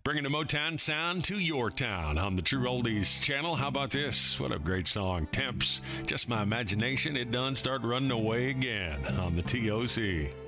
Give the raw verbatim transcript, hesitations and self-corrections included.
Bringing the Motown sound to your town on the True Oldies channel. How about this? What a great song. Temps, just my imagination. It done start running away again on the T O C.